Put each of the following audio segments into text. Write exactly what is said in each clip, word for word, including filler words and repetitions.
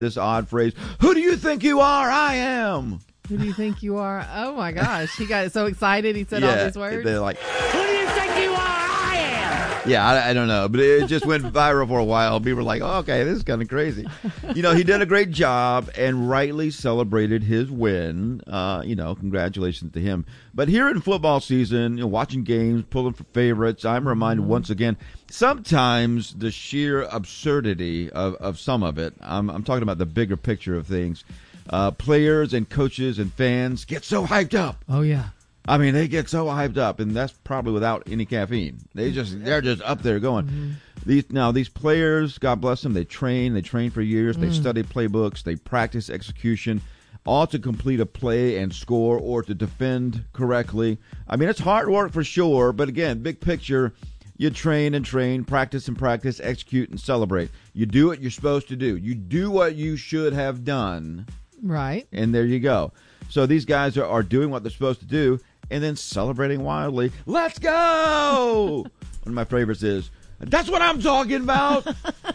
this odd phrase, who do you think you are? I am. Who do you think you are? Oh, my gosh. He got so excited. He said yeah, all these words. They're like, Who do you think you are? I am. Yeah, I, I don't know. But it just went viral for a while. People were like, oh, okay, this is kind of crazy. You know, he did a great job and rightly celebrated his win. Uh, you know, congratulations to him. But here in football season, you know, watching games, pulling for favorites, I'm reminded once again, sometimes the sheer absurdity of, of some of it, I'm, I'm talking about the bigger picture of things, uh, players and coaches and fans get so hyped up. Oh, yeah. I mean, they get so hyped up, and that's probably without any caffeine. They just, they're just up there going. Mm-hmm. These now, these players, God bless them, they train, they train for years, mm. they study playbooks, they practice execution, all to complete a play and score or to defend correctly. I mean, it's hard work for sure, but again, big picture, you train and train, practice and practice, execute and celebrate. You do what you're supposed to do. You do what you should have done. Right. And there you go. So these guys are, are doing what they're supposed to do and then celebrating wildly. Let's go! One of my favorites is, that's what I'm talking about.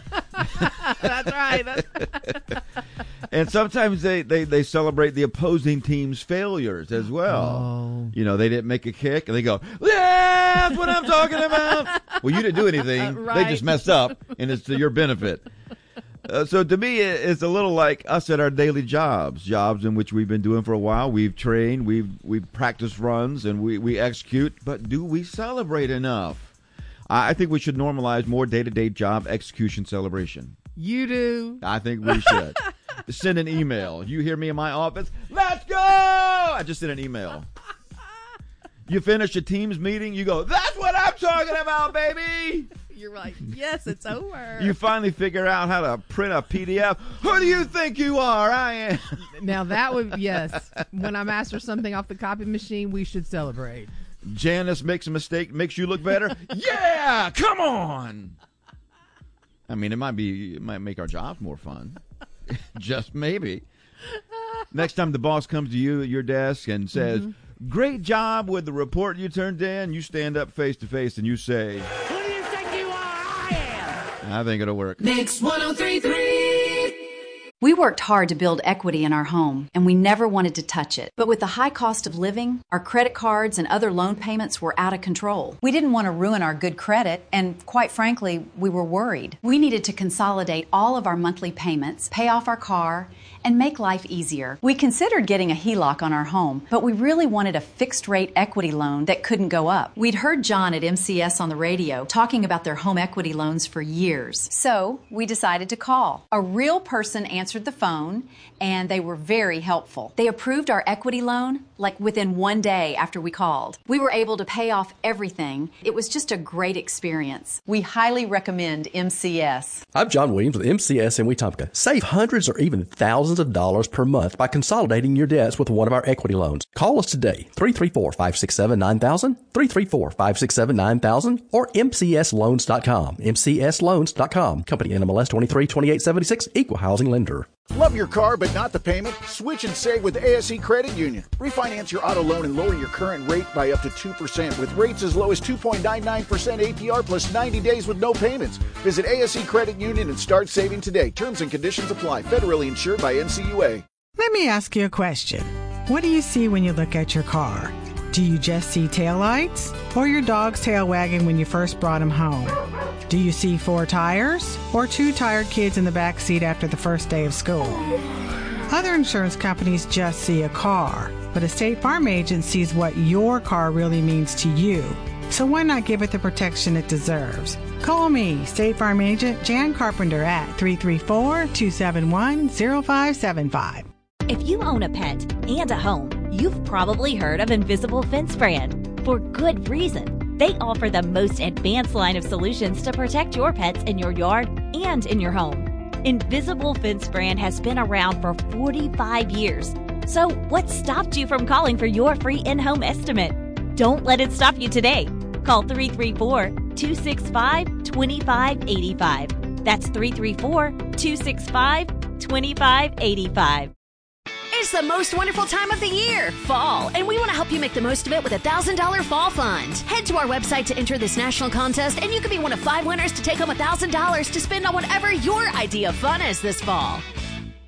That's right. And sometimes they, they, they celebrate the opposing team's failures as well. Oh. You know, they didn't make a kick, and they go, yeah, that's what I'm talking about. Well, you didn't do anything. Right. They just messed up, and it's to your benefit. Uh, so to me, it's a little like us at our daily jobs, jobs in which we've been doing for a while. We've trained, we've we've practiced runs, and we, we execute. But do we celebrate enough? I think we should normalize more day-to-day job execution celebration. You do. I think we should. Send an email. You hear me in my office? Let's go! I just sent an email. You finish a Teams meeting, you go, that's what I'm talking about, baby! You're like, yes, it's over. You finally figure out how to print a P D F. Who do you think you are? I am. Now that would, yes. When I master something off the copy machine, we should celebrate. Janice makes a mistake, makes you look better. Yeah, come on. I mean, it might be, it might make our jobs more fun. Just maybe. Next time the boss comes to you at your desk and says, mm-hmm. great job with the report you turned in, you stand up face to face and you say, who do you think you are? I am. I think it'll work. Mix one oh three point three. We worked hard to build equity in our home, and we never wanted to touch it. But with the high cost of living, our credit cards and other loan payments were out of control. We didn't want to ruin our good credit, and quite frankly, we were worried. We needed to consolidate all of our monthly payments, pay off our car, and make life easier. We considered getting a H E L O C on our home, but we really wanted a fixed-rate equity loan that couldn't go up. We'd heard John at M C S on the radio talking about their home equity loans for years. So we decided to call. A real person answered the phone, and they were very helpful. They approved our equity loan like within one day after we called. We were able to pay off everything. It was just a great experience. We highly recommend M C S. I'm John Williams with M C S in Wetumpka. Save hundreds or even thousands of dollars per month by consolidating your debts with one of our equity loans. Call us today, three three four, five six seven, nine thousand, three three four, five six seven, nine thousand, or M C S loans dot com, M C S loans dot com. Company N M L S twenty-three twenty-eight seventy-six, Equal Housing Lender. Love your car but not the payment? Switch and save with A S E Credit Union. Refinance your auto loan and lower your current rate by up to two percent with rates as low as two point nine nine percent A P R plus ninety days with no payments. Visit A S E Credit Union and start saving today. Terms and conditions apply. Federally insured by N C U A. Let me ask you a question. What do you see when you look at your car? Do you just see taillights or your dog's tail wagging when you first brought him home? Do you see four tires or two tired kids in the back seat after the first day of school? Other insurance companies just see a car, but a State Farm agent sees what your car really means to you. So why not give it the protection it deserves? Call me, State Farm agent Jan Carpenter at three three four, two seven one, zero five seven five. If you own a pet and a home, you've probably heard of Invisible Fence Brand. For good reason. They offer the most advanced line of solutions to protect your pets in your yard and in your home. Invisible Fence Brand has been around for forty-five years. So what stopped you from calling for your free in-home estimate? Don't let it stop you today. Call three three four, two six five, two five eight five. That's three three four, two six five, two five eight five. It's the most wonderful time of the year, fall, and we want to help you make the most of it with a one thousand dollars Fall Fund. Head to our website to enter this national contest, and you could be one of five winners to take home one thousand dollars to spend on whatever your idea of fun is this fall.